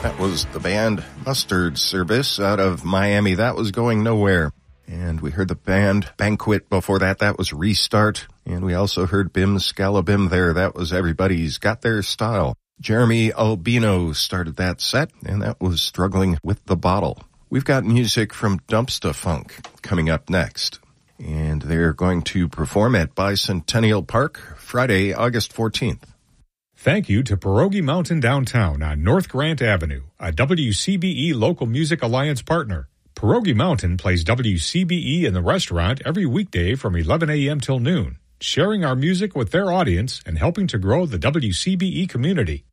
That was the band Mustard Service out of Miami. That was Going Nowhere. And we heard the band Banquet before that. That was Restart. And we also heard Bim Scalabim there. That was Everybody's Got Their Style. Jeremy Albino started that set, and that was Struggling with the Bottle. We've got music from Dumpsta Funk coming up next. And they're going to perform at Bicentennial Park Friday, August 14th. Thank you to Pierogi Mountain Downtown on North Grant Avenue, a WCBE Local Music Alliance partner. Pierogi Mountain plays WCBE in the restaurant every weekday from 11 a.m. till noon, sharing our music with their audience and helping to grow the WCBE community.